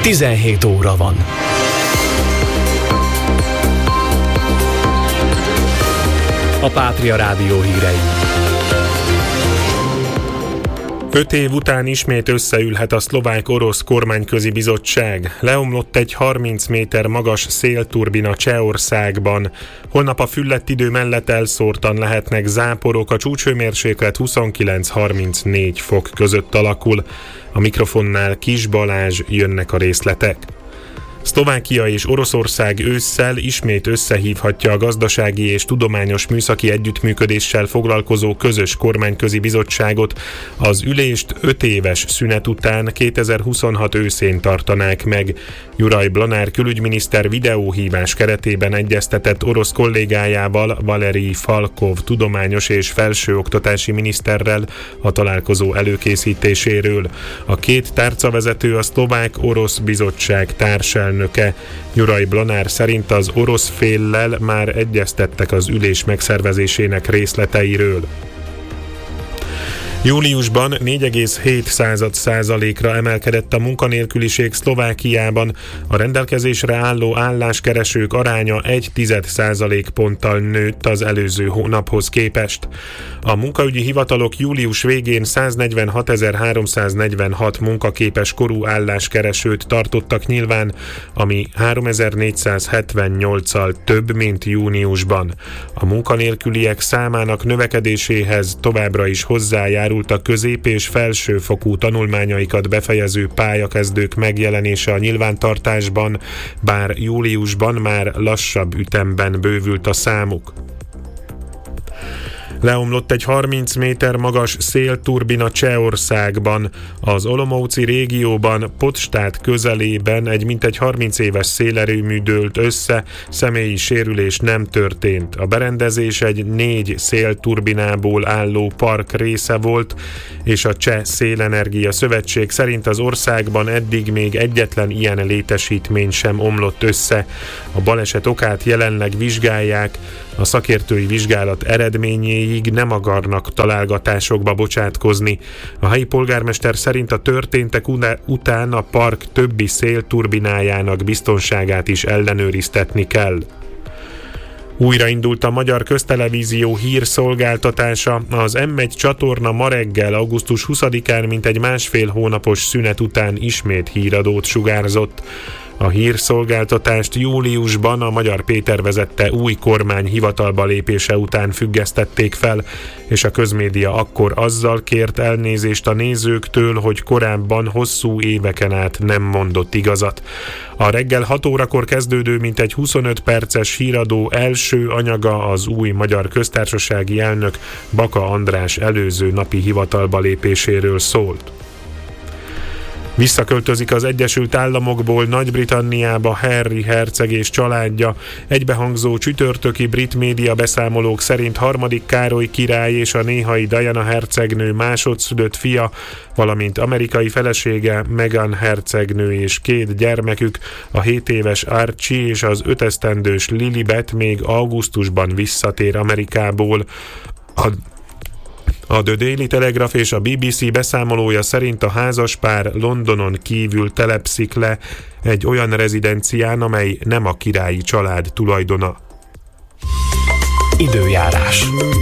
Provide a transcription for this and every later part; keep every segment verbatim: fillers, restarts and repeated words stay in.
tizenhét óra van. A Pátria Rádió hírei. Öt év után ismét összeülhet a szlovák-orosz kormányközi bizottság. Leomlott egy harminc méter magas szélturbina Csehországban. Holnap a füllett idő mellett elszórtan lehetnek záporok, a csúcshőmérséklet huszonkilenc-harmincnégy fok között alakul. A mikrofonnál Kis Balázs, jönnek a részletek. Szlovákia és Oroszország ősszel ismét összehívhatja a gazdasági és tudományos műszaki együttműködéssel foglalkozó közös kormányközi bizottságot. Az ülést öt éves szünet után kétezer-huszonhat őszén tartanák meg. Juraj Blanár külügyminiszter videóhívás keretében egyeztetett orosz kollégájával, Valerij Falkov tudományos és felsőoktatási miniszterrel a találkozó előkészítéséről. A két tárcavezető a szlovák-orosz bizottság társelnöke. Juraj Blanár szerint az orosz féllel már egyeztettek az ülés megszervezésének részleteiről. Júliusban négy egész hét százalékra emelkedett a munkanélküliség Szlovákiában, a rendelkezésre álló álláskeresők aránya egy tized százalékponttal nőtt az előző hónaphoz képest. A munkaügyi hivatalok július végén száznegyvenhatezer-háromszáznegyvenhat munkaképes korú álláskeresőt tartottak nyilván, ami háromezer-négyszázhetvennyolccal több, mint júniusban. A munkanélküliek számának növekedéséhez továbbra is hozzájárult a közép- és felsőfokú tanulmányaikat befejező pályakezdők megjelenése a nyilvántartásban, bár júliusban már lassabb ütemben bővült a számuk. Leomlott egy harminc méter magas szélturbina Csehországban. Az Olomouci régióban, Potstát közelében egy mintegy harminc éves szélerőmű dőlt össze, személyi sérülés nem történt. A berendezés egy négy szélturbinából álló park része volt, és a Cseh Szélenergia Szövetség szerint az országban eddig még egyetlen ilyen létesítmény sem omlott össze. A baleset okát jelenleg vizsgálják, a szakértői vizsgálat eredményéig nem akarnak találgatásokba bocsátkozni. A helyi polgármester szerint a történtek után a park többi szélturbinájának biztonságát is ellenőriztetni kell. Újraindult a Magyar Köztelevízió hírszolgáltatása. Az em egy csatorna ma reggel, augusztus huszadikán mintegy másfél hónapos szünet után ismét híradót sugárzott. A hírszolgáltatást júliusban a Magyar Péter vezette új kormány hivatalba lépése után függesztették fel, és a közmédia akkor azzal kért elnézést a nézőktől, hogy korábban hosszú éveken át nem mondott igazat. A reggel hat órakor kezdődő mintegy huszonöt perces híradó első anyaga az új magyar köztársasági elnök Baka András előző napi hivatalba lépéséről szólt. Visszaköltözik az Egyesült Államokból Nagy-Britanniába Harry herceg és családja. Egybehangzó csütörtöki brit média beszámolók szerint harmadik Károly király és a néhai Diana hercegnő másodszülött fia, valamint amerikai felesége Meghan hercegnő és két gyermekük, a hét éves Archie és az öt esztendős Lilibet még augusztusban visszatér Amerikából. A A The Daily Telegraph és a bé bé cé beszámolója szerint a házaspár Londonon kívül telepszik le egy olyan rezidencián, amely nem a királyi család tulajdona. Időjárás.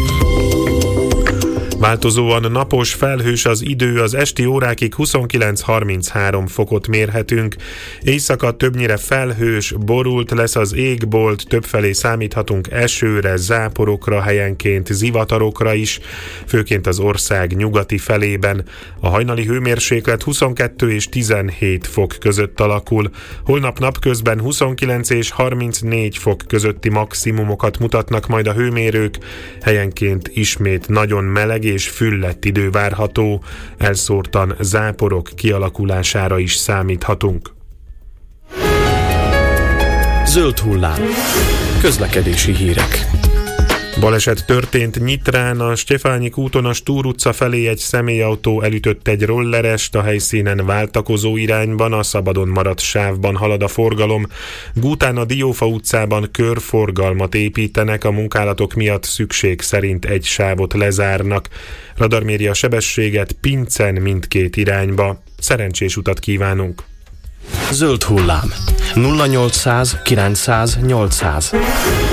Változóan napos, felhős az idő, az esti órákig huszonkilenc-harminchárom fokot mérhetünk. Éjszaka többnyire felhős, borult lesz az égbolt, többfelé számíthatunk esőre, záporokra, helyenként zivatarokra is, főként az ország nyugati felében. A hajnali hőmérséklet huszonkettő és tizenhét fok között alakul. Holnap napközben huszonkilenc és harmincnégy fok közötti maximumokat mutatnak majd a hőmérők, helyenként ismét nagyon meleg és füllett idő várható, elszórtan záporok kialakulására is számíthatunk. Zöld hullám. Közlekedési hírek. Baleset történt Nyitrán, a Stefánik úton a Stúr utca felé egy személyautó elütött egy rollerest, a helyszínen váltakozó irányban, a szabadon maradt sávban halad a forgalom. Gútán a Diófa utcában körforgalmat építenek, a munkálatok miatt szükség szerint egy sávot lezárnak. Radar méri a sebességet Pincen mindkét irányba. Szerencsés utat kívánunk! Zöld hullám nulla nyolcszáz kilencszáz nyolcszáz.